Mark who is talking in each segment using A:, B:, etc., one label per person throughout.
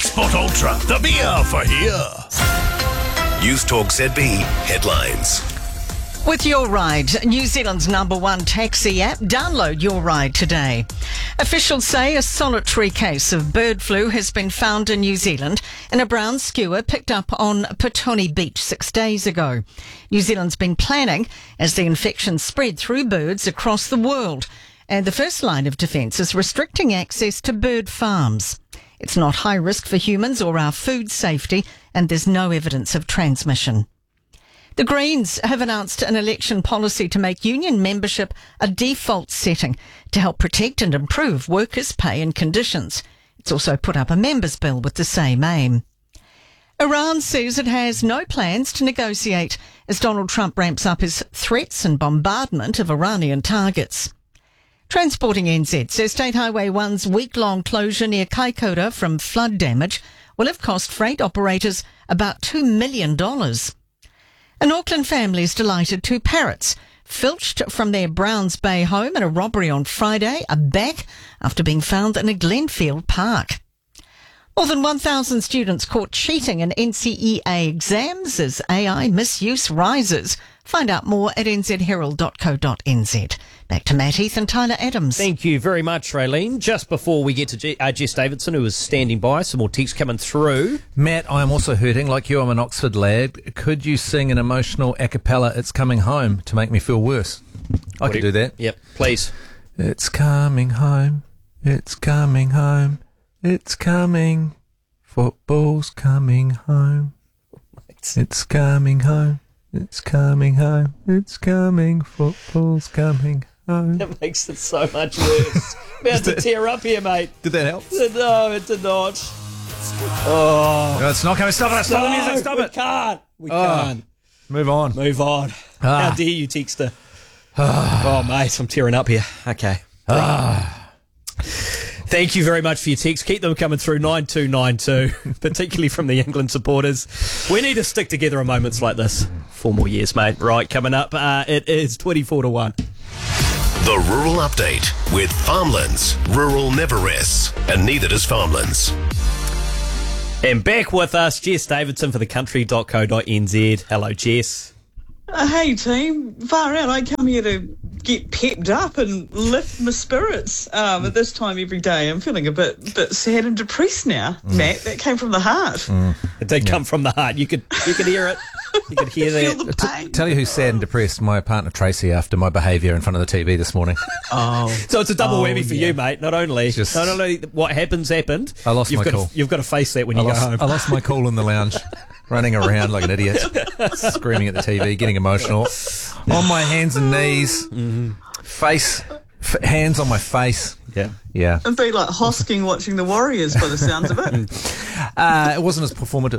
A: Export Ultra, the beer for here.
B: News Talk ZB headlines.
C: With Your Ride, New Zealand's #1 taxi app, download Your Ride today. Officials say a solitary case of bird flu has been found in New Zealand in a brown skua picked up on Petone Beach 6 days ago. New Zealand's been planning as the infection spread through birds across the world, and the first line of defence is restricting access to bird farms. It's not high risk for humans or our food safety, and there's no evidence of transmission. The Greens have announced an election policy to make union membership a default setting to help protect and improve workers' pay and conditions. It's also put up a members' bill with the same aim. Iran says it has no plans to negotiate as Donald Trump ramps up his threats and bombardment of Iranian targets. Transporting NZ says State Highway 1's week-long closure near Kaikoura from flood damage will have cost freight operators about $2 million. An Auckland family is delighted two parrots, filched from their Browns Bay home in a robbery on Friday, are back after being found in a Glenfield park. More than 1,000 students caught cheating in NCEA exams as AI misuse rises. Find out more at nzherald.co.nz. Back to Matt Heath and Tyler Adams.
D: Thank you very much, Raylene. Just before we get to Jess Davidson, who is standing by, some more texts coming through.
E: Matt, I am also hurting. Like you, I'm an Oxford lad. Could you sing an emotional a cappella, It's Coming Home, to make me feel worse? I could do that.
D: Yep, please.
E: It's coming home. It's coming home. It's coming. Football's coming home. It's coming home. It's coming home. It's coming. Football's coming home.
D: That makes it so much worse. About to tear up here, mate.
E: Did that help?
D: No, it did not. Oh.
E: No, it's not coming. Stop it. Stop the music. Stop it.
D: We can't.
E: Move on.
D: How dare you, Texter? Oh, mate, I'm tearing up here. Okay. Thank you very much for your text. Keep them coming through 9292, particularly from the England supporters. We need to stick together in moments like this. 4 more years, mate. Right, coming up, it is 24-1.
B: The Rural Update with Farmlands. Rural never rests, and neither does Farmlands.
D: And back with us, Jess Davidson for thecountry.co.nz. Hello, Jess.
F: Hey team, far out. I come here to get pepped up and lift my spirits at this time every day. I'm feeling a bit sad and depressed now, Matt. That came from the heart.
D: It did come from the heart. You could hear it. You could hear
F: Feel
D: that.
F: the pain.
E: Tell you who's sad and depressed, my partner Tracy, after my behaviour in front of the TV this morning.
D: So it's a double whammy for you, mate. Not only what happened.
E: I lost my cool.
D: You've got to face that when you go home.
E: I lost my cool in the lounge, running around like an idiot, screaming at the TV, getting emotional. On my hands and knees, hands on my face. Yeah.
F: It'd be like Hosking watching the Warriors by the sounds of it.
E: It wasn't as performative.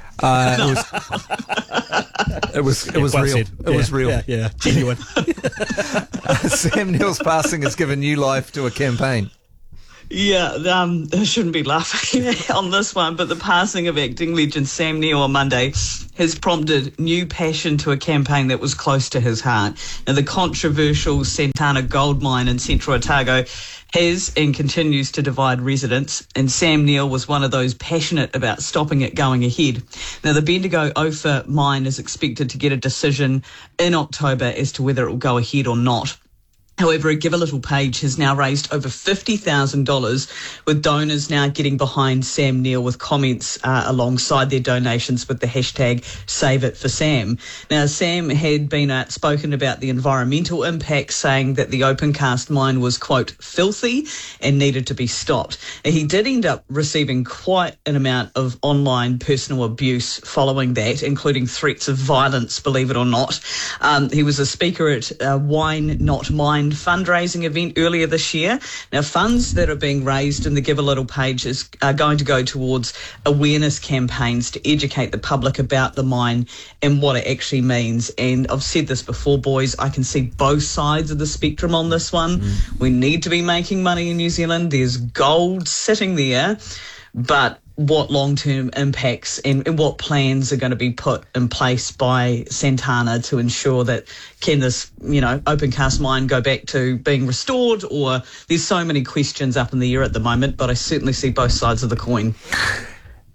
E: It was
D: Well
E: real.
D: said.
E: It was real.
D: Yeah, genuine.
E: Sam Neill's passing has given new life to a campaign.
F: Yeah, I shouldn't be laughing on this one, but the passing of acting legend Sam Neill on Monday has prompted new passion to a campaign that was close to his heart. Now, the controversial Santana gold mine in central Otago has and continues to divide residents, and Sam Neill was one of those passionate about stopping it going ahead. Now, the Bendigo Ophir mine is expected to get a decision in October as to whether it will go ahead or not. However, a Give a Little page has now raised over $50,000, with donors now getting behind Sam Neill with comments alongside their donations with the hashtag Save It for Sam. Now, Sam had been outspoken about the environmental impacts, saying that the open cast mine was, quote, filthy and needed to be stopped. He did end up receiving quite an amount of online personal abuse following that, including threats of violence, believe it or not. He was a speaker at Wine Not Mine fundraising event earlier this year. Now, funds that are being raised in the Give a Little page are going to go towards awareness campaigns to educate the public about the mine and what it actually means. And I've said this before, boys, I can see both sides of the spectrum on this one. We need to be making money in New Zealand. There's gold sitting there, but what long-term impacts and what plans are going to be put in place by Santana to ensure that can this, open cast mine go back to being restored, or there's so many questions up in the air at the moment, but I certainly see both sides of the coin.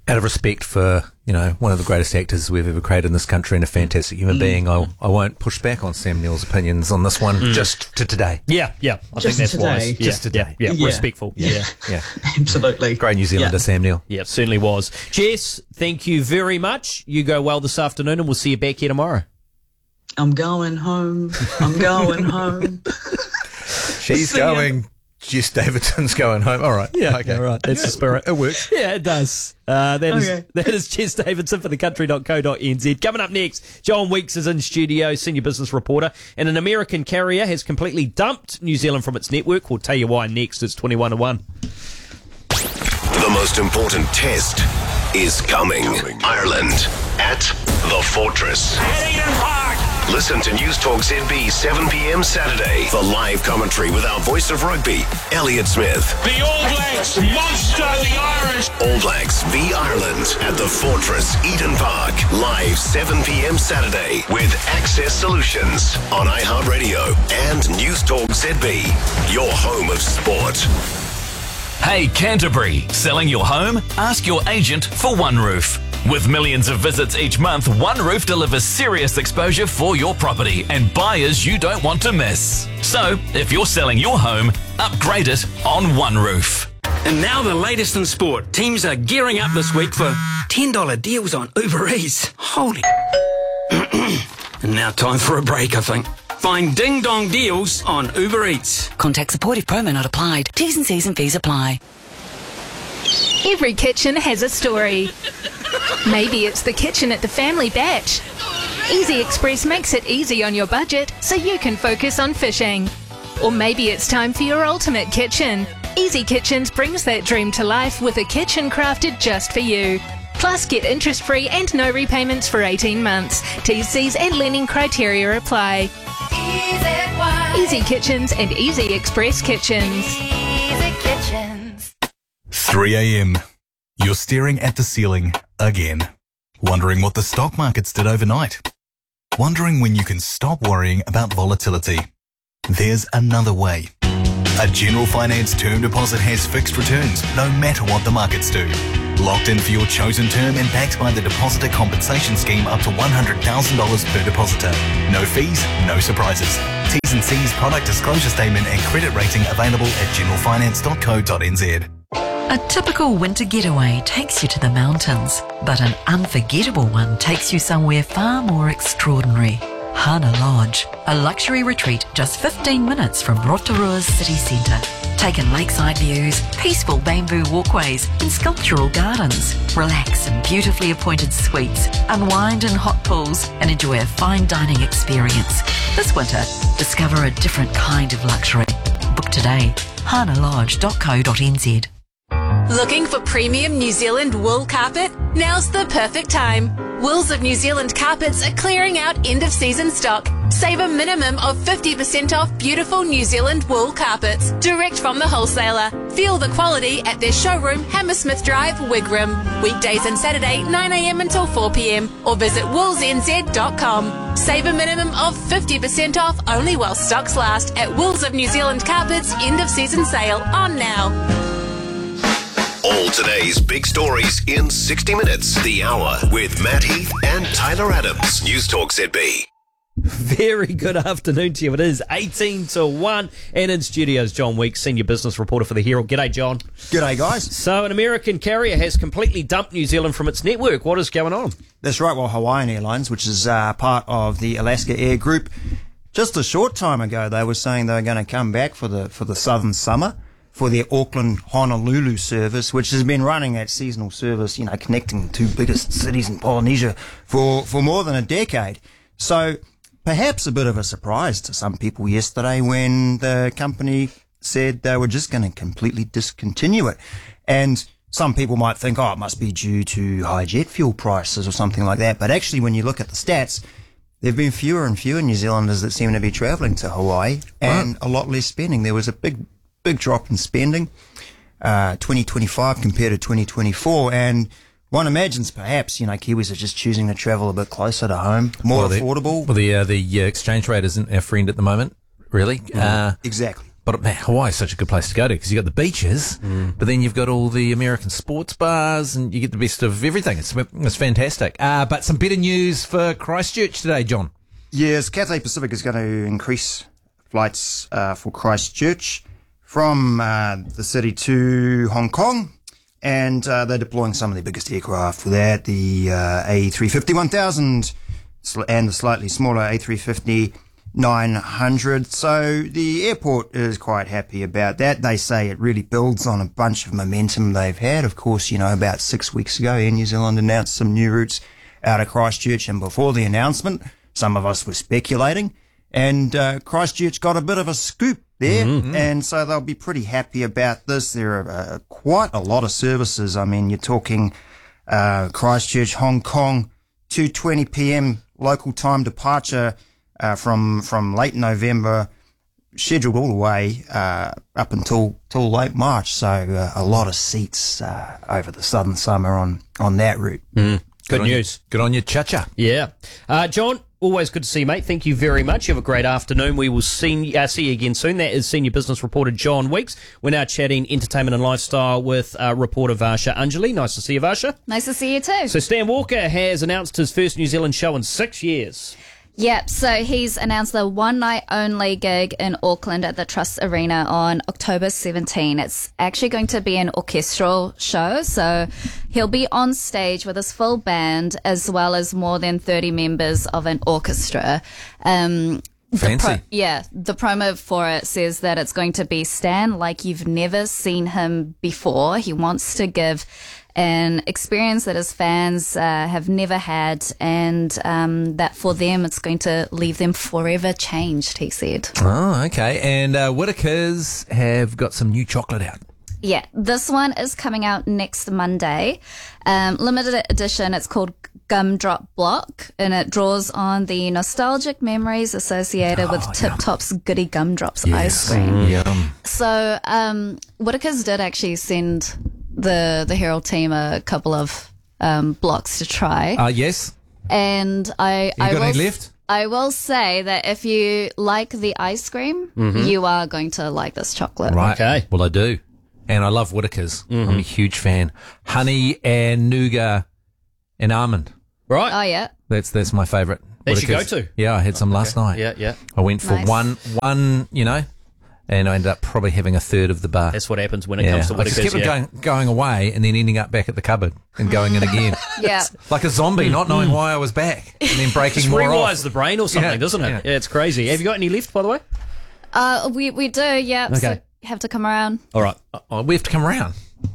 E: Out of respect for, one of the greatest actors we've ever created in this country and a fantastic human being, I won't push back on Sam Neill's opinions on this one just to today.
D: Yeah. I think that's wise.
E: Just today.
D: Yeah, respectful. Yeah.
F: Absolutely.
E: Great New Zealander, Sam Neill.
D: Yeah, certainly was. Jess, thank you very much. You go well this afternoon, and we'll see you back here tomorrow.
F: I'm going home.
E: She's going. Jess Davidson's going home. All right.
D: Yeah,
E: okay.
D: all right. That's the spirit.
E: It works.
D: Yeah, it does. That is Jess Davidson for thecountry.co.nz. Coming up next, John Weeks is in studio, senior business reporter, and an American carrier has completely dumped New Zealand from its network. We'll tell you why next. It's 21 to 1.
B: The most important test is coming. Ireland at the Fortress. Listen to News Talk ZB 7 p.m. Saturday for live commentary with our voice of rugby, Elliot Smith.
A: The All Blacks monster the Irish.
B: All Blacks v Ireland at the Fortress, Eden Park. Live 7 p.m. Saturday with Access Solutions on iHeartRadio and News Talk ZB, your home of sport.
G: Hey Canterbury, selling your home? Ask your agent for One Roof. With millions of visits each month, One Roof delivers serious exposure for your property and buyers you don't want to miss. So, if you're selling your home, upgrade it on One Roof.
H: And now the latest in sport. Teams are gearing up this week for $10 deals on Uber Eats. Holy. And now time for a break, I think. Find Ding Dong deals on Uber Eats.
I: Contact supportive promo not applied. T's and C's and fees apply.
J: Every kitchen has a story. Maybe it's the kitchen at the family batch. Easy Express makes it easy on your budget so you can focus on fishing. Or maybe it's time for your ultimate kitchen. Easy Kitchens brings that dream to life with a kitchen crafted just for you. Plus, get interest-free and no repayments for 18 months. T's and lending criteria apply. Easy Kitchens and Easy Express Kitchens.
K: Easy Kitchens.
A: 3 a.m. You're staring at the ceiling again. Wondering what the stock markets did overnight. Wondering when you can stop worrying about volatility. There's another way. A General Finance term deposit has fixed returns no matter what the markets do. Locked in for your chosen term and backed by the Depositor Compensation Scheme up to $100,000 per depositor. No fees, no surprises. T's and C's, product disclosure statement and credit rating available at generalfinance.co.nz.
L: A typical winter getaway takes you to the mountains, but an unforgettable one takes you somewhere far more extraordinary. Hana Lodge, a luxury retreat just 15 minutes from Rotorua's city centre. Take in lakeside views, peaceful bamboo walkways and sculptural gardens. Relax in beautifully appointed suites, unwind in hot pools and enjoy a fine dining experience. This winter, discover a different kind of luxury. Book today, hanalodge.co.nz.
J: Looking for premium New Zealand wool carpet? Now's the perfect time. Wools of New Zealand Carpets are clearing out end-of-season stock. Save a minimum of 50% off beautiful New Zealand wool carpets, direct from the wholesaler. Feel the quality at their showroom, Hammersmith Drive, Wigram. Weekdays and Saturday, 9 a.m. until 4 p.m. or visit woolsnz.com. Save a minimum of 50% off only while stocks last at Wools of New Zealand Carpets end-of-season sale on now.
B: All today's big stories in 60 minutes. The Hour with Matt Heath and Tyler Adams. News Talk ZB.
D: Very good afternoon to you. It is 18 to 1 and in studios John Weeks, senior business reporter for the Herald. G'day, John.
M: G'day, guys.
D: So an American carrier has completely dumped New Zealand from its network. What is going on?
M: That's right. Well, Hawaiian Airlines, which is part of the Alaska Air Group, just a short time ago they were saying they were going to come back for the southern summer for their Auckland-Honolulu service, which has been running that seasonal service, connecting the two biggest cities in Polynesia for more than a decade. So perhaps a bit of a surprise to some people yesterday when the company said they were just going to completely discontinue it. And some people might think, it must be due to high jet fuel prices or something like that. But actually, when you look at the stats, there have been fewer and fewer New Zealanders that seem to be travelling to Hawaii and a lot less spending. There was a big drop in spending, 2025 compared to 2024. And one imagines perhaps, Kiwis are just choosing to travel a bit closer to home, more affordable.
E: Well, the exchange rate isn't our friend at the moment, really.
M: Exactly.
E: But man, Hawaii's such a good place to go to because you've got the beaches, but then you've got all the American sports bars and you get the best of everything. It's fantastic. But some better news for Christchurch today, John.
M: Yes, Cathay Pacific is going to increase flights for Christchurch from the city to Hong Kong. And they're deploying some of the biggest aircraft for that, the A350-1000 and the slightly smaller A350-900. So the airport is quite happy about that. They say it really builds on a bunch of momentum they've had. Of course, about 6 weeks ago, Air New Zealand announced some new routes out of Christchurch. And before the announcement, some of us were speculating. And Christchurch got a bit of a scoop there, and so they'll be pretty happy about this. There are quite a lot of services. I mean, you're talking Christchurch, Hong Kong, 2:20 p.m. local time departure from late November, scheduled all the way up until late March. So a lot of seats over the southern summer on that route.
D: Good news.
E: Good on you, Cha-Cha.
D: Yeah. John, always good to see you, mate. Thank you very much. You have a great afternoon. We will see you again soon. That is Senior Business Reporter John Weeks. We're now chatting entertainment and lifestyle with reporter Varsha Anjali. Nice to see you, Varsha.
N: Nice to see you too.
D: So Stan Walker has announced his first New Zealand show in 6 years.
N: Yep, so he's announced the one-night-only gig in Auckland at the Trust Arena on October 17. It's actually going to be an orchestral show, so he'll be on stage with his full band as well as more than 30 members of an orchestra.
E: Fancy.
N: The promo for it says that it's going to be Stan like you've never seen him before. He wants to give an experience that his fans have never had, and that for them it's going to leave them forever changed, he said.
E: Oh, okay. And Whitakers have got some new chocolate out.
N: Yeah, this one is coming out next Monday. Limited edition, it's called Gumdrop Block, and it draws on the nostalgic memories associated with Tip Top's Goody Gumdrops ice cream.
E: Yum.
N: So Whitakers did actually send the Herald team a couple of blocks to try.
E: Yes.
N: And I
E: got
N: will
E: any left?
N: I will say that if you like the ice cream, you are going to like this chocolate.
E: Right.
D: Okay.
E: Well, I do. And I love Whitakers. I'm a huge fan. Honey and nougat and almond.
D: Right.
N: Oh, yeah.
E: That's my favourite.
D: That's your
E: Whitakers.
D: go-to?
E: Yeah, I had some last night.
D: Yeah.
E: I went for
N: Nice.
E: one, and I ended up probably having a third of the bar.
D: That's what happens when it comes to
E: I just
D: Whitakers.
E: kept going away and then ending up back at the cupboard and going in again.
N: Yeah.
E: Like a zombie, not knowing why I was back and then breaking
D: Just
E: more
D: rewires
E: off.
D: the brain or something,
E: Yeah,
D: doesn't it?
E: yeah.
D: Yeah, it's crazy. Have you got any left, by the way?
N: We do, yeah.
E: Okay.
N: So you have to come around.
D: All right.
E: We have to come around.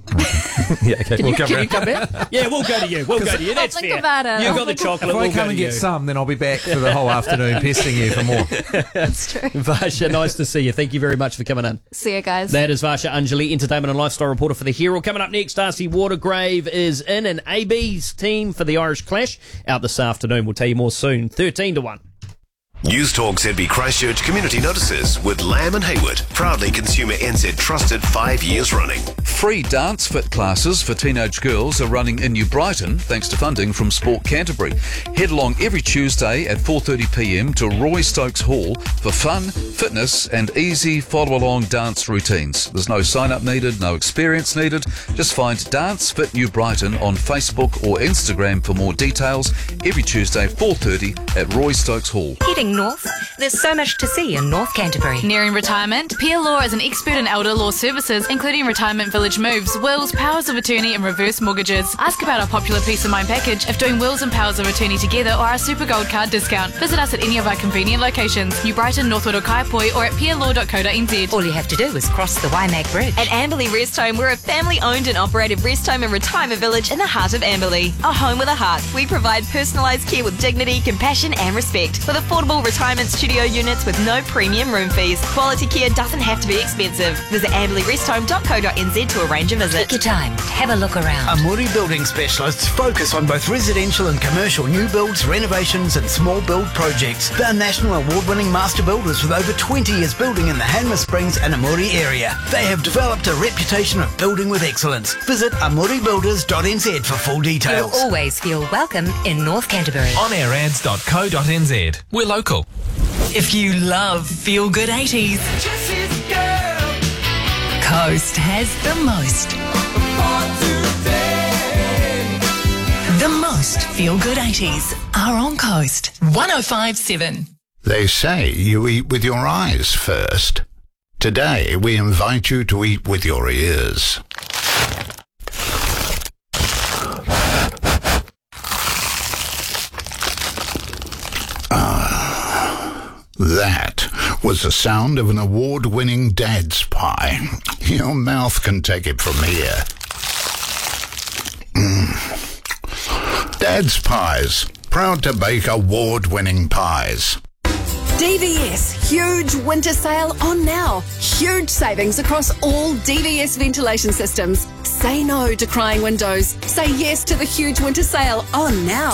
E: Yeah, okay.
D: Can you come back? Yeah, we'll go to you. That's
N: think
D: fair.
N: about it.
D: You've got the chocolate.
E: If I
D: We'll
E: come
D: go
E: and
D: to
E: get
D: you.
E: some, then I'll be back for the whole afternoon pestering you for more.
N: That's true.
D: Varsha, nice to see you. Thank you very much for coming in.
N: See you guys.
D: That is Varsha Anjali, entertainment and lifestyle reporter for the Herald. Coming up next, Darcy Watergrave is in, and AB's team for the Irish Clash out this afternoon. We'll tell you more soon. 13-1.
B: News Talk ZB Christchurch Community Notices with Lamb and Hayward. Proudly Consumer NZ trusted 5 years running.
O: Free dance fit classes for teenage girls are running in New Brighton thanks to funding from Sport Canterbury. Head along every Tuesday at 4:30pm to Roy Stokes Hall for fun, fitness and easy follow-along dance routines. There's no sign-up needed, no experience needed. Just find Dance Fit New Brighton on Facebook or Instagram for more details. Every Tuesday 4:30 at Roy Stokes Hall.
P: Heading north, there's so much to see in North Canterbury.
Q: Nearing retirement, Peer Law is an expert in elder law services, including retirement village moves, wills, powers of attorney and reverse mortgages. Ask about our popular Peace of Mind package if doing wills and powers of attorney together, or our Super Gold card discount. Visit us at any of our convenient locations, New Brighton, Northwood or Kaipoi, or at peerlaw.co.nz.
P: All you have to do is cross the Waimak Bridge.
R: At Amberley Rest Home, we're a family-owned and operated rest home and retirement village in the heart of Amberley. A home with a heart. We provide personalised care with dignity, compassion and respect. With affordable retirement studio units with no premium room fees. Quality care doesn't have to be expensive. Visit amberleyrest.home.co.nz to arrange a visit.
P: Take your time. Have a look around.
S: Amuri Building Specialists focus on both residential and commercial new builds, renovations and small build projects. They're national award-winning master builders with over 20 years building in the Hanmer Springs and Amuri area. They have developed a reputation of building with excellence. Visit amuribuilders.nz for full details.
P: You'll always feel welcome in North Canterbury.
G: onairands.co.nz. We're local.
T: If you love feel-good 80s, Coast has the most. The most feel-good 80s are on Coast 105.7.
U: They say you eat with your eyes first. Today, we invite you to eat with your ears. That was the sound of an award-winning Dad's pie. Your mouth can take it from here. Dad's Pies, proud to bake award-winning pies.
V: DVS, huge winter sale on now. Huge savings across all DVS ventilation systems. Say no to crying windows. Say yes to the huge winter sale on now.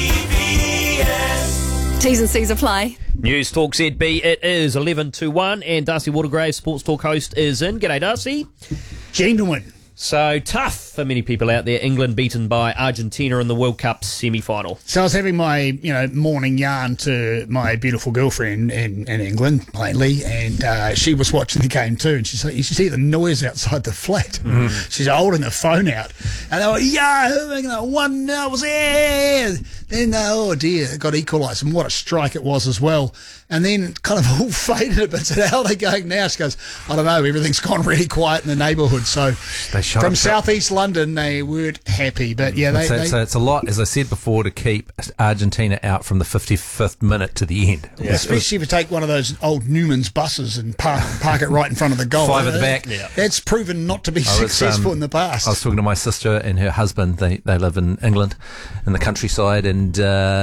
V: DVS. T's and C's apply.
D: News Talk ZB, it is 11 to 1, and Darcy Watergrave, Sports Talk host, is in. G'day, Darcy.
W: Gentlemen.
D: So tough for many people out there. England beaten by Argentina in the World Cup semi-final.
W: So I was having my morning yarn to my beautiful girlfriend in England lately, and she was watching the game too. And she's like, "You should see the noise outside the flat." Mm. She's holding the phone out, and they were, "Yeah, 1-0 was there." Then oh dear, it got equalised, and what a strike it was as well. And then kind of all faded a bit. So how are they going now? She goes, "I don't know. Everything's gone really quiet in the neighbourhood." So from southeast London, they weren't happy. But yeah,
E: it's a lot, as I said before, to keep Argentina out from the 55th minute to the end.
W: Yeah. Especially if you take one of those old Newman's buses and park it right in front of the goal.
E: 5 at the back.
W: Yeah. That's proven not to be successful in the past.
E: I was talking to my sister and her husband. They live in England, in the countryside, and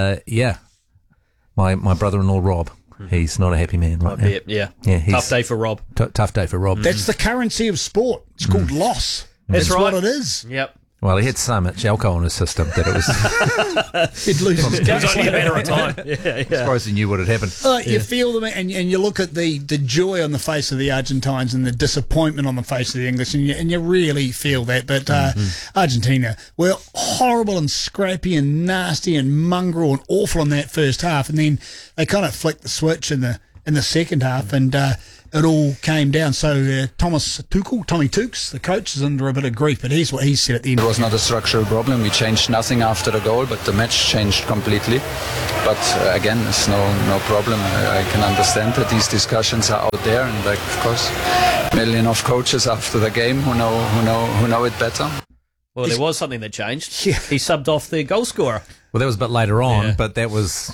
E: my brother-in-law Rob. He's not a happy man right now.
D: Yeah. Tough day for Rob.
E: Tough day for Rob.
W: That's the currency of sport. It's called loss. That's
D: right.
W: what it is.
D: Yep.
E: Well, he had so much alcohol in his system that it was...
W: He'd lose his
D: It was only a matter of time.
E: I suppose he knew what had happened.
W: You feel them, and you look at the joy on the face of the Argentines and the disappointment on the face of the English, and you really feel that. But Argentina were horrible and scrappy and nasty and mongrel and awful in that first half, and then they kind of flicked the switch in the second half, and it all came down. So Tommy Tukes, the coach, is under a bit of grief, but here's what he said at the end.
X: It was not a structural problem. We changed nothing after the goal, but the match changed completely. But again, it's no problem. I can understand that these discussions are out there, and of course, million of coaches after the game who know it better.
D: Well, there was something that changed. Yeah. He subbed off the goal scorer.
E: Well, that was a bit later on, but that was,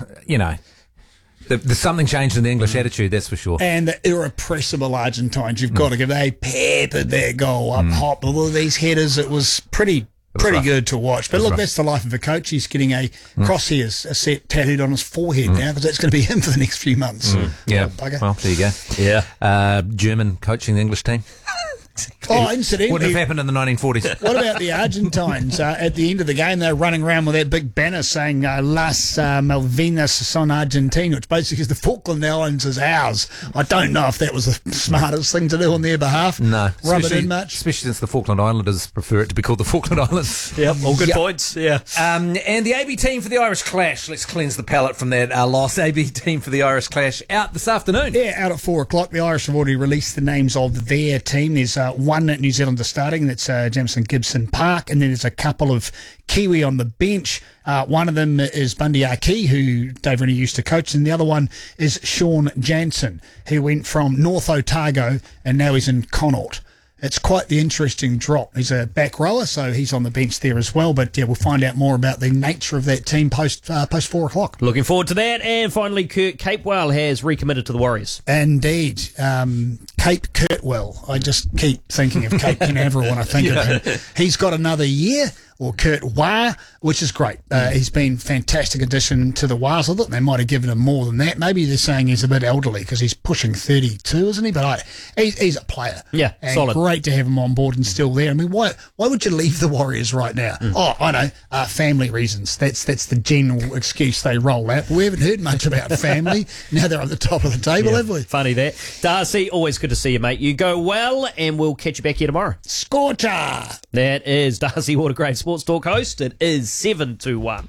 E: there's something changed in the English attitude, that's for sure.
W: And the irrepressible Argentines, you've got to give, they peppered their goal up hot. But all these headers, it was pretty good to watch. But look, that's the life of a coach. He's getting a crosshairs set tattooed on his forehead now, because that's going to be him for the next few months.
E: Yeah, well, there you go.
D: Yeah.
E: German coaching the English team.
W: Oh, incidentally,
E: what have happened in the 1940s?
W: What about the Argentines? At the end of the game, they're running around with that big banner saying Las Malvinas son Argentina, which basically is the Falkland Islands is ours. I don't know if that was the smartest thing to do on their behalf.
E: No.
W: Rub it in much.
E: Especially since the Falkland Islanders prefer it to be called the Falkland Islands.
D: Yep, all good points, yeah.
E: And the AB team for the Irish Clash. Let's cleanse the palate from that loss. AB team for the Irish Clash out this afternoon.
W: Yeah, out at 4 o'clock. The Irish have already released the names of their team. There's one New Zealander starting, that's Jamison Gibson Park, and then there's a couple of Kiwi on the bench. One of them is Bundy Aki, who Dave Rennie used to coach, and the other one is Sean Jansen, who went from North Otago and now he's in Connaught. It's quite the interesting drop. He's a back rower, so he's on the bench there as well. But yeah, we'll find out more about the nature of that team post 4 o'clock.
D: Looking forward to that. And finally, Kurt Capewell has recommitted to the Warriors.
W: Indeed. Cape Kurtwell. I just keep thinking of Cape Canaveral when I think of him. He's got another year, or Kurt Wah, which is great. He's been fantastic addition to the Wahs. I thought they might have given him more than that. Maybe they're saying he's a bit elderly because he's pushing 32, isn't he? But he's a player.
D: Yeah,
W: and
D: solid.
W: Great to have him on board and still there. I mean, why would you leave the Warriors right now? Oh, I know, family reasons. That's the general excuse they roll out. But we haven't heard much about family. Now they're on the top of the table, have we?
D: Funny that. Darcy, always good to see you, mate. You go well, and we'll catch you back here tomorrow.
W: Scorcher!
D: That is Darcy Watergrave, Sports Talk host. It is 7 to 1.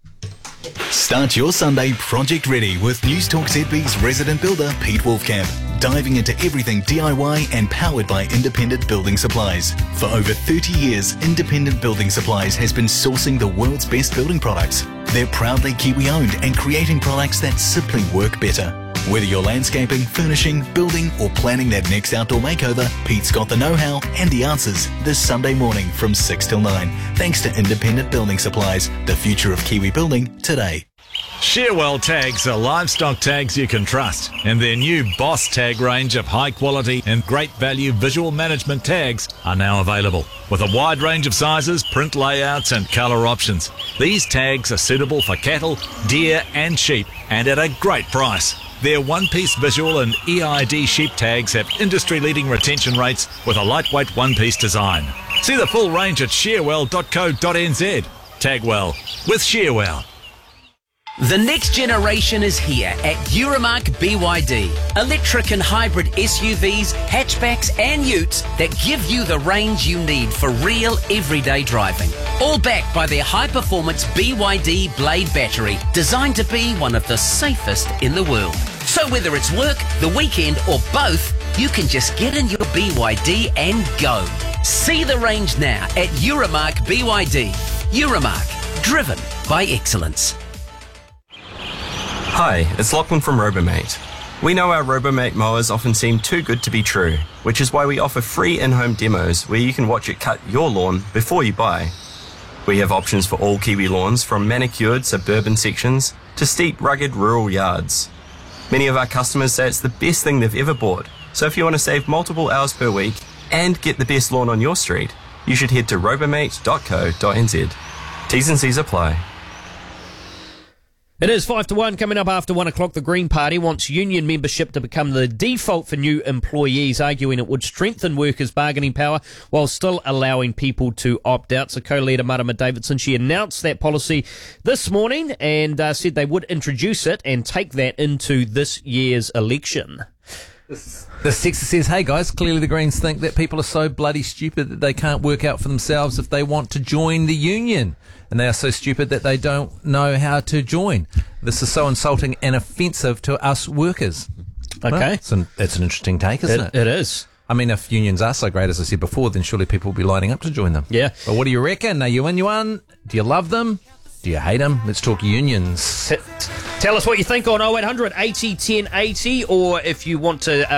A: Start your Sunday project ready with News Talk ZB's resident builder, Pete Wolfcamp. diving into everything DIY and powered by Independent Building Supplies. For over 30 years, Independent Building Supplies has been sourcing the world's best building products. They're proudly Kiwi-owned and creating products that simply work better. Whether you're landscaping, furnishing, building, or planning that next outdoor makeover, Pete's got the know-how and the answers this Sunday morning from 6 till 9. Thanks to Independent Building Supplies, the future of Kiwi building today.
C: Shearwell tags are livestock tags you can trust, and their new Boss tag range of high quality and great value visual management tags are now available. With a wide range of sizes, print layouts and colour options, these tags are suitable for cattle, deer and sheep, and at a great price. Their one-piece visual and EID sheep tags have industry-leading retention rates with a lightweight one-piece design. See the full range at shearwell.co.nz. Tag well with Shearwell.
F: The next generation is here at Euromark BYD. Electric and hybrid SUVs, hatchbacks and utes that give you the range you need for real everyday driving. All backed by their high-performance BYD Blade battery, designed to be one of the safest in the world. So whether it's work, the weekend or both, you can just get in your BYD and go. See the range now at Euromark BYD. Euromark, driven by excellence.
H: Hi, it's Lachlan from Robomate. We know our Robomate mowers often seem too good to be true, which is why we offer free in-home demos where you can watch it cut your lawn before you buy. We have options for all Kiwi lawns, from manicured suburban sections to steep, rugged rural yards. Many of our customers say it's the best thing they've ever bought, so if you want to save multiple hours per week and get the best lawn on your street, you should head to robomate.co.nz. T's and C's apply.
D: It is 5 to 1 coming up after 1 o'clock. The Green Party wants union membership to become the default for new employees, arguing it would strengthen workers' bargaining power while still allowing people to opt out. So co-leader Marama Davidson, she announced that policy this morning and said they would introduce it and take that into this year's election.
E: The texter says, hey guys, clearly the Greens think that people are so bloody stupid that they can't work out for themselves if they want to join the union. And they are so stupid that they don't know how to join. This is so insulting and offensive to us workers.
D: Okay.
E: Well, it's an interesting take, isn't it?
D: It is.
E: I mean, if unions are so great, as I said before, then surely people will be lining up to join them.
D: Yeah.
E: But what do you reckon? Are you in one? Do you love them? Do you hate them? Let's talk unions.
D: Tell us what you think on 0800 80 10 80, or if you want to